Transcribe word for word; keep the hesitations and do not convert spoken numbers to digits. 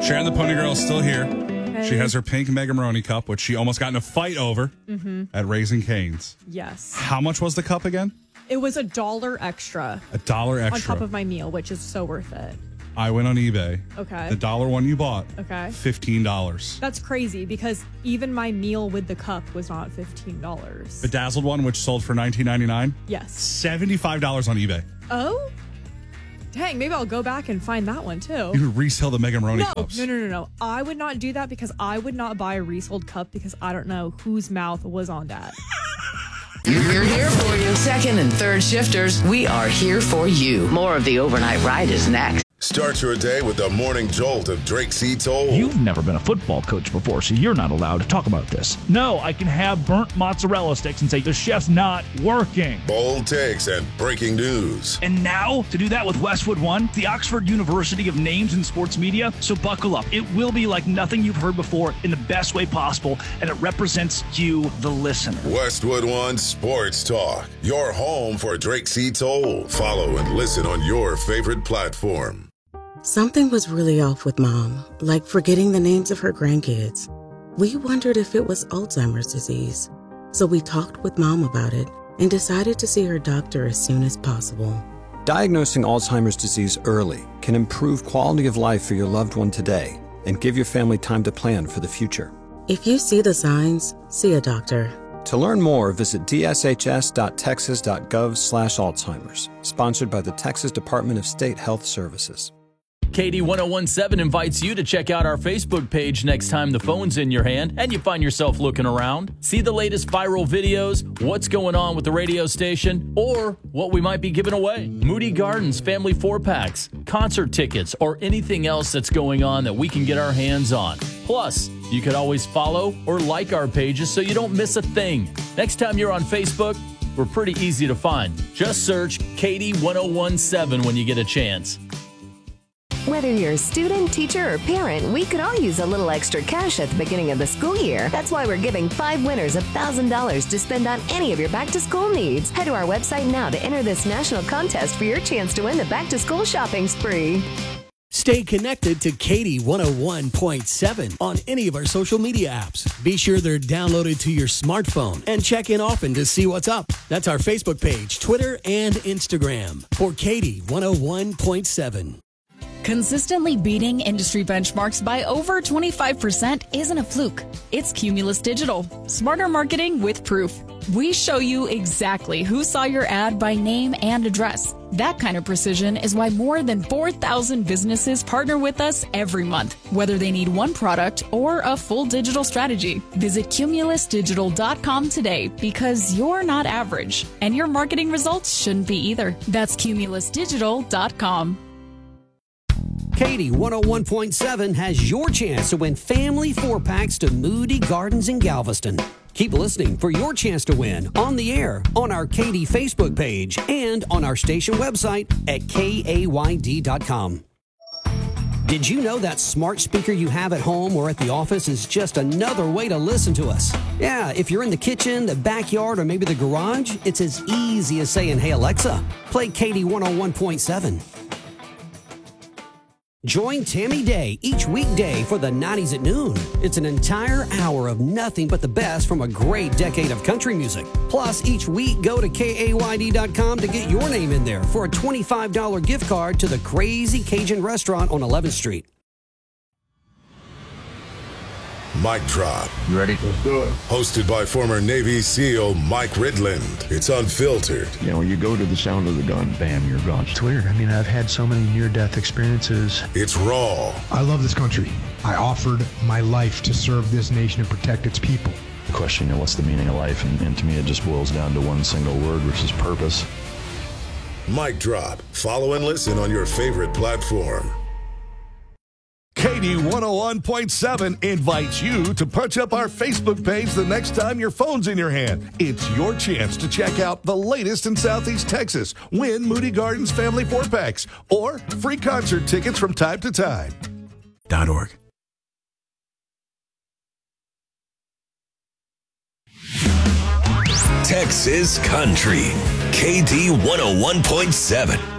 Sharon the Pony Girl is still here. Hey. She has her pink Mega Maroney cup, which she almost got in a fight over mm-hmm. at Raising Cane's. Yes. How much was the cup again? It was a dollar extra. A dollar extra. On top of my meal, which is so worth it. I went on eBay. Okay. The dollar one you bought. Okay. fifteen dollars. That's crazy because even my meal with the cup was not fifteen dollars. Bedazzled one, which sold for nineteen ninety-nine. Yes. seventy-five dollars on eBay. Oh? Dang, maybe I'll go back and find that one too. You can resell the Mega Maroney no, cups. No, no, no, no. I would not do that because I would not buy a resold cup because I don't know whose mouth was on that. We're here for you. Second and third shifters, we are here for you. More of the Overnight Ride is next. Start your day with the morning jolt of Drake C. Toll. You've never been a football coach before, so you're not allowed to talk about this. No, I can have burnt mozzarella sticks and say the chef's not working. Bold takes and breaking news. And now, to do that with Westwood One, the Oxford University of Names in Sports Media. So buckle up. It will be like nothing you've heard before in the best way possible, and it represents you, the listener. Westwood One Sports Talk, your home for Drake C. Toll. Follow and listen on your favorite platform. Something was really off with Mom, like forgetting the names of her grandkids. We wondered if it was Alzheimer's disease. So we talked with Mom about it and decided to see her doctor as soon as possible. Diagnosing Alzheimer's disease early can improve quality of life for your loved one today and give your family time to plan for the future. If you see the signs, see a doctor. To learn more, visit d s h s dot texas dot gov slash Alzheimer's. Sponsored by the Texas Department of State Health Services. K D ten seventeen invites you to check out our Facebook page next time the phone's in your hand and you find yourself looking around. See the latest viral videos, what's going on with the radio station, or what we might be giving away. Moody Gardens family four-packs, concert tickets, or anything else that's going on that we can get our hands on. Plus, you could always follow or like our pages so you don't miss a thing. Next time you're on Facebook, we're pretty easy to find. Just search K D ten seventeen when you get a chance. Whether you're a student, teacher, or parent, we could all use a little extra cash at the beginning of the school year. That's why we're giving five winners one thousand dollars to spend on any of your back-to-school needs. Head to our website now to enter this national contest for your chance to win the back-to-school shopping spree. Stay connected to K D one oh one point seven on any of our social media apps. Be sure they're downloaded to your smartphone and check in often to see what's up. That's our Facebook page, Twitter, and Instagram for K D one oh one point seven. Consistently beating industry benchmarks by over twenty-five percent isn't a fluke. It's Cumulus Digital. Smarter marketing with proof. We show you exactly who saw your ad by name and address. That kind of precision is why more than four thousand businesses partner with us every month, whether they need one product or a full digital strategy. Visit cumulus digital dot com today because you're not average, and your marketing results shouldn't be either. That's cumulus digital dot com. K D one oh one point seven has your chance to win family four-packs to Moody Gardens in Galveston. Keep listening for your chance to win on the air, on our K D Facebook page, and on our station website at K A Y D dot com. Did you know that smart speaker you have at home or at the office is just another way to listen to us? Yeah, if you're in the kitchen, the backyard, or maybe the garage, it's as easy as saying, "Hey Alexa, play K D one oh one point seven. Join Tammy Day each weekday for the nineties at noon. It's an entire hour of nothing but the best from a great decade of country music. Plus, each week, go to K A Y D dot com to get your name in there for a twenty-five dollars gift card to the Crazy Cajun Restaurant on eleventh street. Mic Drop. You ready? Let's do it. Hosted by former Navy SEAL Mike Ridland. It's unfiltered. You know, you go to the sound of the gun, bam, you're gone. It's weird. I mean, I've had so many near-death experiences. It's raw. I love this country. I offered my life to serve this nation and protect its people. The question, you know, what's the meaning of life? And, and to me, it just boils down to one single word, which is purpose. Mic Drop. Follow and listen on your favorite platform. K D one oh one point seven invites you to punch up our Facebook page the next time your phone's in your hand. It's your chance to check out the latest in Southeast Texas, win Moody Gardens family four-packs, or free concert tickets from time to time. Dot org. Texas Country, K D one oh one point seven.